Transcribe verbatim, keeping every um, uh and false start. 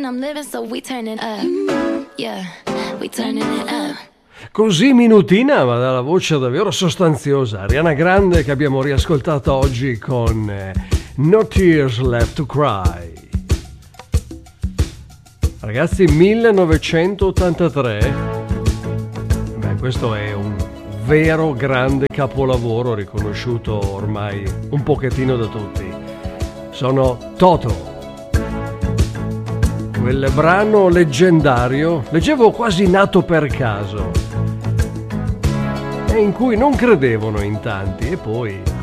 and I'm living, so we turning up. Yeah, we turning it up. Così minutina, ma dalla voce davvero sostanziosa, Ariana Grande, che abbiamo riascoltato oggi con eh, No Tears Left to Cry. Ragazzi, millenovecentottantatré, beh, questo è un vero grande capolavoro riconosciuto ormai un pochettino da tutti. Sono Toto. Quel brano leggendario, leggevo quasi nato per caso, e in cui non credevano in tanti, e poi